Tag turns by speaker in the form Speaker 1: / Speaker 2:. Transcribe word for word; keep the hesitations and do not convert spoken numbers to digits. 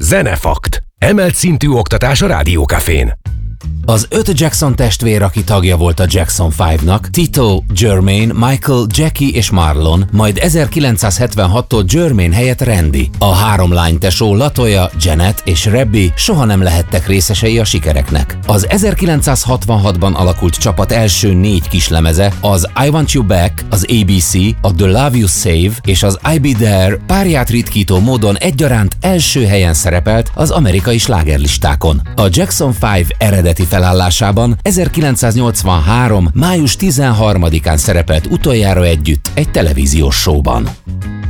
Speaker 1: Zenefakt. Emelt szintű oktatás a Rádió Cafén.
Speaker 2: Az öt Jackson testvér, aki tagja volt a Jackson ötnek, Tito, Jermaine, Michael, Jackie és Marlon, majd ezerkilencszázhetvenhattól Jermaine helyett Randy. A három lány tesó, Latoya, Janet és Rebby soha nem lehettek részesei a sikereknek. Az ezerkilencszázhatvanhatban alakult csapat első négy kislemeze, az I Want You Back, az á bé cé, a The Love You Save és az I'll Be There párját ritkító módon egyaránt első helyen szerepelt az amerikai slágerlistákon. A Jackson öt eredeti felállásában ezerkilencszáznyolcvanhárom. május tizenharmadikán szerepelt utoljára együtt egy televíziós showban.